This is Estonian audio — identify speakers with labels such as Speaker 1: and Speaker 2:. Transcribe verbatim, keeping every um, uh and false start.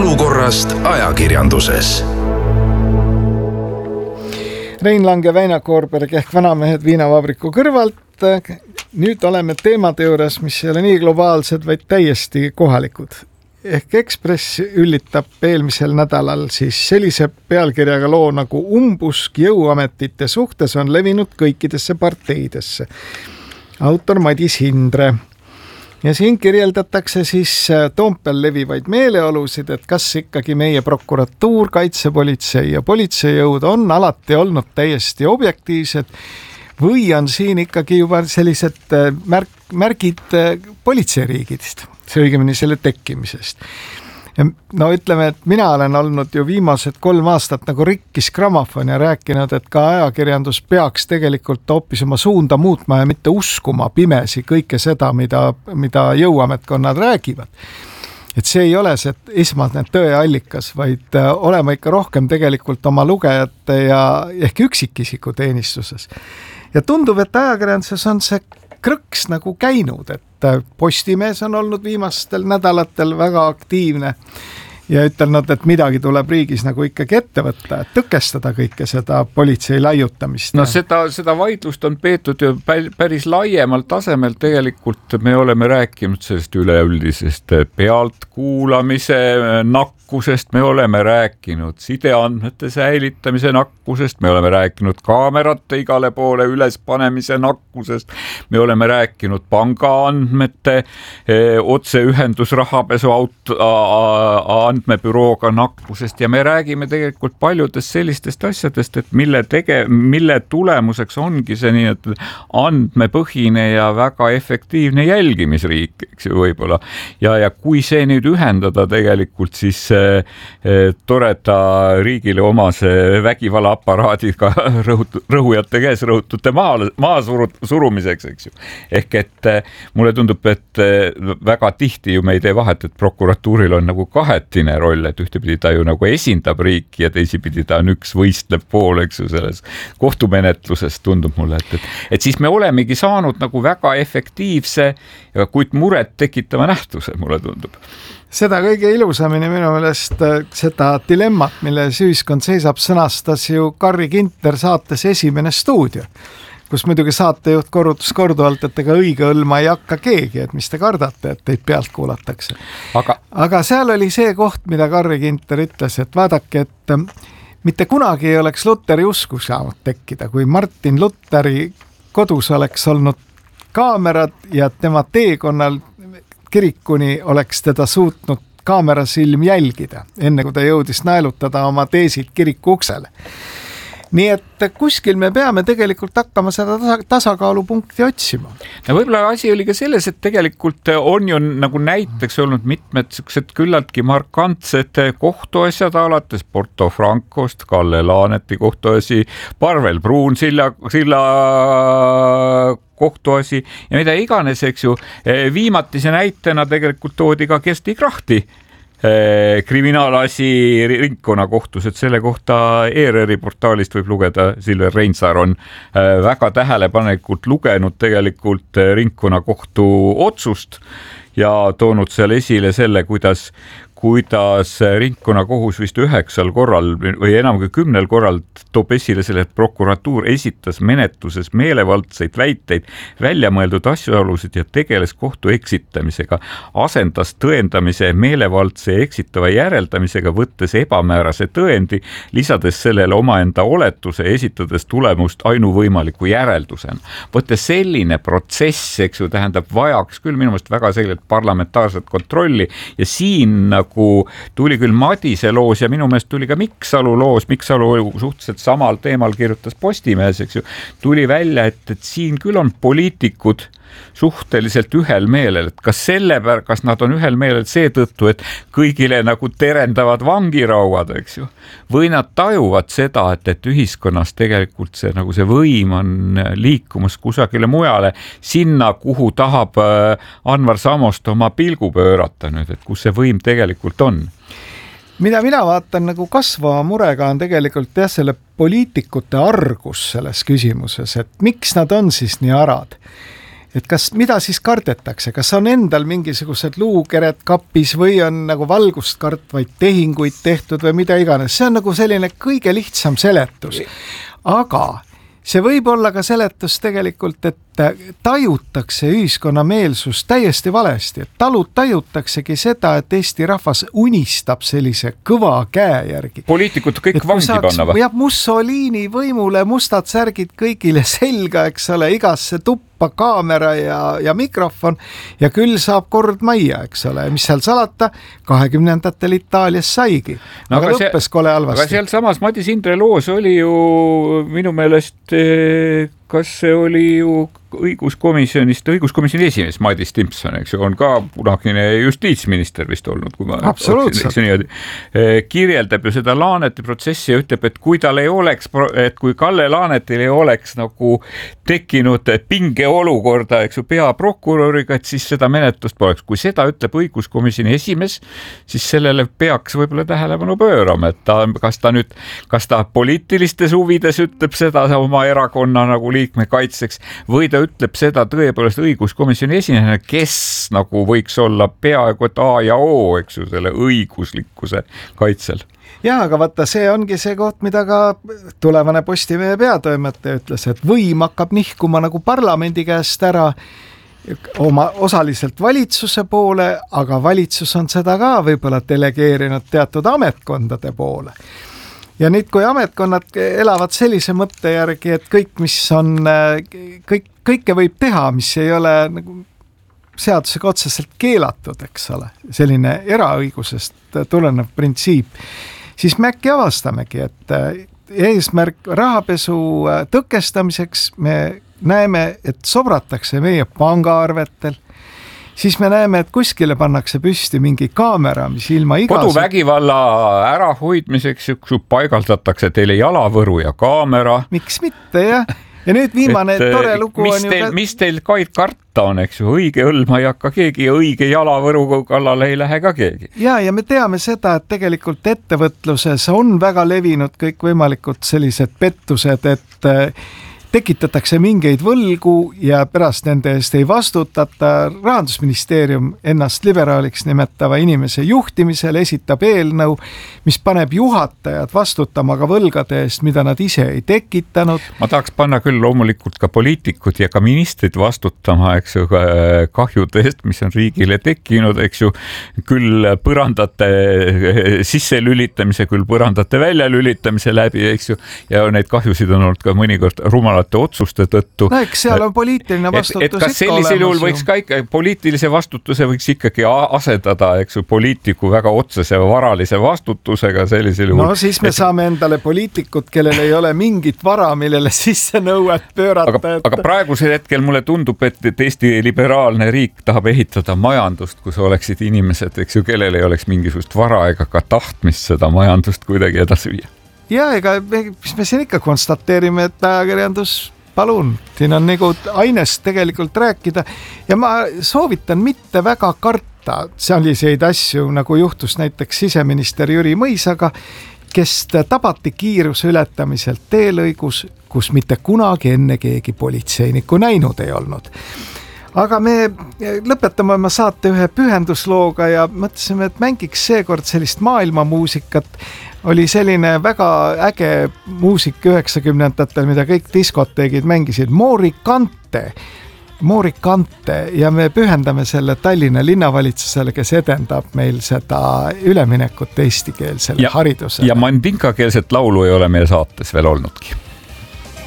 Speaker 1: olukorrast ajakirjanduses.
Speaker 2: Rein Lang ja Väino Koorberg ehk vanamehed viinavabriku kõrvalt. Nüüd oleme teemade juures, mis ei ole nii globaalsed, vaid täiesti kohalikud. Ehk Ekspress üllitab eelmisel nädalal siis sellise pealkirjaga loo nagu umbusk jõuametite suhtes on levinud kõikidesse parteidesse. Autor Madis Hindre. Ja siin kirjeldatakse siis Toompel levivaid meeleolusid, et kas ikkagi meie prokuratuur, kaitsepolitsei ja politseijõud on alati olnud täiesti objektiivsed või on siin ikkagi juba sellised märk, märgid politseiriigidest, see õigemini selle tekkimisest. No ütleme, et mina olen olnud ju viimased kolm aastat nagu rikkis grammofon ja rääkinud, et ka ajakirjandus peaks tegelikult hoopis oma suunda muutma ja mitte uskuma pimesi kõike seda, mida, mida jõuametkonnad räägivad. Et see ei ole see esmane tõeallikas, vaid olema ikka rohkem tegelikult oma lugejate ja ehk üksikisiku teenistuses. Ja tundub, et ajakirjanduses on see krõks nagu käinud, et Postimees on olnud viimastel nädalatel väga aktiivne ja ütelnud, et midagi tuleb riigis nagu ikkagi ette võtta, et tõkestada kõike seda politsei laiutamist.
Speaker 3: No seda, seda vaidlust on peetud ju päris laiemal tasemel. Tegelikult me oleme rääkinud sellest üleüldisest pealtkuulamise nakkusest, me oleme rääkinud sideandmete säilitamise nakkusest, me oleme rääkinud kaamerate igale poole ülespanemise nakkusest, me oleme rääkinud pangaandmete eh, otseühendus rahapesu aut, a, a, andmebürooga nakkusest ja me räägime tegelikult paljudest sellistest asjadest, et mille, tege, mille tulemuseks ongi see nii, et andmepõhine ja väga efektiivne jälgimisriik, eks ju võib-olla. Ja, ja kui see nüüd ühendada tegelikult siis eh, toreda riigile omase vägivalaaparaadiga rõhut, rõhujate käes rõhutute maa, maa suru, surumiseks, eks ju. Ehk et eh, mulle tundub, et eh, väga tihti ju me ei tee vahet, et prokuratuuril on nagu kahetine roll, et ühtepidi ta ju nagu esindab riiki ja teisipidi ta on üks võistlev pool, eks ju, selles kohtumenetluses tundub mulle, et, et, et siis me olemegi saanud nagu väga efektiivse, kuid muret tekitava nähtuse, mulle tundub.
Speaker 2: Seda kõige ilusamini minu meelest seda dilemmat, milles ühiskond seisab, sõnastas ju Karri Ginter saates Esimene stuudio, kus muidugi saatejuht korrutus korduvalt, et ega õige õlma ei hakka keegi, et mis te kardate, et teid pealt kuulatakse. Aga, Aga seal oli see koht, mida Karri Ginter ütles, et vaadake, et mitte kunagi ei oleks Luteri usku saanud tekkida, kui Martin Luteri kodus oleks olnud kaamerad ja tema teekonnal kirikuni oleks teda suutnud kaamerasilm jälgida, enne kui ta jõudis naelutada oma teesid kiriku uksele. Nii et kuskil me peame tegelikult hakkama seda tasakaalupunkti otsima.
Speaker 3: Ja võib-olla asi oli ka selles, et tegelikult on ju nagu näiteks olnud mitmed sellised küllaltki markantsed kohtuasjad alates Porto Francost, Kalle Laaneti kohtuasi, Parvel Pruunsilla silla kohtuasi ja mida iganes, eks ju. Viimatise näitena tegelikult toodi ka Kersti Krahti kriminaalasi ringkonna kohtus, et selle kohta E R R-i portaalist võib lugeda, Silver Reinsaar on väga tähelepanelikult lugenud tegelikult ringkonna kohtu otsust ja toonud seal esile selle, kuidas kuidas ringkonna kohus vist üheksal korral või enam kui kümnel korral toob esile selle, et prokuratuur esitas menetluses meelevaldseid väiteid, väljamõeldud asjaolusid ja tegeles kohtu eksitamisega, asendas tõendamise meelevaldse eksitava järeldamisega, võttes ebamäärase tõendi, lisades sellele omaenda oletuse, esitades tulemust ainuvõimaliku järeldusena. Võtte selline protsess, eks ju, tähendab vajaks küll minu meelest väga selgelt parlamentaarset kontrolli ja siin nagu tuli küll Madise loos ja minu meelest tuli ka Miksalu loos, Miksalu suhteliselt samal teemal kirjutas Postimees, eks ju, tuli välja, et, et siin küll on poliitikud suhteliselt ühel meelel, et kas selle pär, kas nad on ühel meelel seetõttu, et kõigile nagu terendavad vangirauad, eks ju, või nad tajuvad seda, et, et ühiskonnas tegelikult see, nagu see võim on liikumas kusagile mujale, sinna, kuhu tahab Anvar Samost oma pilgu pöörata nüüd, et kus see võim tegelikult on.
Speaker 2: Mida mina vaatan nagu kasvava murega on tegelikult jah, selle poliitikute argus selles küsimuses, et miks nad on siis nii arad. et kas, mida siis kardetakse, kas on endal mingisugused luukered kapis või on nagu valgust kartvaid tehinguid tehtud või mida iganes, see on nagu selline kõige lihtsam seletus. Aga see võib olla ka seletus tegelikult, et tajutakse ühiskonna meelsust täiesti valesti, et talud tajutaksegi seda, et Eesti rahvas unistab sellise kõva käe järgi.
Speaker 3: Poliitikud kõik vangi saaks, panna või?
Speaker 2: Ja Mussolini võimule mustad särgid kõigile selga, eks ole, igasse tuppa kaamera ja, ja mikrofon ja küll saab kord majja, eks ole, mis seal salata, kahekümnendatel Itaalias saigi. No, aga, aga lõppes kole halvasti.
Speaker 3: Aga seal samas Madis Indre loos oli ju minu meelest, kas see oli ju õiguskomisjonist, õiguskomisjoni esimees Madis Timpson, eks ju, on ka kunagine justiitsminister vist olnud, kui ma
Speaker 2: absoluutselt
Speaker 3: kirjeldab ju seda Laaneti protsessi ja ütleb, et kui tal ei oleks, et kui Kalle Laanetil ei oleks nagu tekkinud pingeolukorda, eks ju, peaprokuröriga, et siis seda menetlust poleks. Kui seda ütleb õiguskomisjoni esimees, siis sellele peaks võib-olla tähelepanu pöörama, et ta, kas ta nüüd, kas ta poliitilistes huvides ütleb seda oma erakonna nagu liikme kaitseks või ta ütleb seda tõepoolest õiguskomisjoni esinejana, kes nagu võiks olla peaaegu et A ja O, eks ju, selle õiguslikkuse kaitsel.
Speaker 2: Ja, aga vaata, see ongi see koht, mida ka tulevane Postimehe peatoimetaja ütles, et võim hakkab nihkuma nagu parlamendi käest ära oma osaliselt valitsuse poole, aga valitsus on seda ka võib-olla delegeerinud teatud ametkondade poole. Ja nüüd, kui ametkonnad elavad sellise mõtte järgi, et kõik, mis on, kõik, kõike võib teha, mis ei ole nagu seadusega otseselt keelatud, eks ole, selline eraõigusest tulenev printsiip, siis me äkki avastamegi, et eesmärk rahapesu tõkestamiseks me näeme, et sobratakse meie pangaarvetel, siis me näeme, et kuskile pannakse püsti mingi kaamera, mis ilma igase...
Speaker 3: Koduvägivalla ärahoidmiseks paigaldatakse teile jalavõru ja kaamera.
Speaker 2: Miks mitte, jah? Ja nüüd viimane et, tore lugu
Speaker 3: mis
Speaker 2: on
Speaker 3: teil,
Speaker 2: ju...
Speaker 3: Mis teil kaid karta on, eks ju? Õige õlma ei hakka keegi ja õige jalavõru kallale ei lähe ka keegi.
Speaker 2: Ja, ja me teame seda, et tegelikult ettevõtluses on väga levinud kõik võimalikud sellised pettused, et tekitatakse mingeid võlgu ja pärast nende eest ei vastutata. Rahandusministeerium ennast liberaaliks nimetava inimese juhtimisel esitab eelnõu, mis paneb juhatajad vastutama ka võlgade eest, mida nad ise ei tekitanud.
Speaker 3: Ma tahaks panna küll loomulikult ka poliitikud ja ka ministrid vastutama, eks ju, kahjude eest, mis on riigile tekkinud, eks ju, küll põrandate sisse lülitamise, küll põrandate välja lülitamise läbi, eks ju, ja neid kahjusid on olnud ka mõnikord rumal otsuste tõttu.
Speaker 2: No eks seal on poliitiline vastutus
Speaker 3: et, et kas sellisel juhul võiks ka ikka, poliitilise vastutuse võiks ikkagi asendada, eks ju, poliitiku väga otsese varalise vastutusega sellisel juhul.
Speaker 2: No siis me et... saame endale poliitikud, kellel ei ole mingit vara, millele sisse nõuet pöörata.
Speaker 3: Aga, et... aga praegusel hetkel mulle tundub, et, et Eesti liberaalne riik tahab ehitada majandust, kus oleksid inimesed, eks ju, kellel ei oleks mingisugust vara ega ka tahtmist seda majandust kuidagi edasi viia.
Speaker 2: Ja ega mis me siin ikka konstateerime, et ajakirjandus, palun, siin on nagu ainest tegelikult rääkida ja ma soovitan mitte väga karta selliseid asju, nagu juhtus näiteks siseminister Jüri Mõisaga, kes tabati kiiruse ületamiselt teelõigus, kus mitte kunagi enne keegi politseiniku näinud ei olnud. Aga me lõpetame oma saate ühe pühenduslooga ja mõtlesime, et mängiks seekord sellist maailmamuusikat. Oli selline väga äge muusik üheksakümnendatel, mida kõik diskoteegid mängisid, Morikante, Morikante ja me pühendame selle Tallinna linnavalitsusele, kes edendab meil seda üleminekut eestikeelsele haridusele.
Speaker 3: Ja mandinkakeelset laulu ei ole meie saates veel olnudki.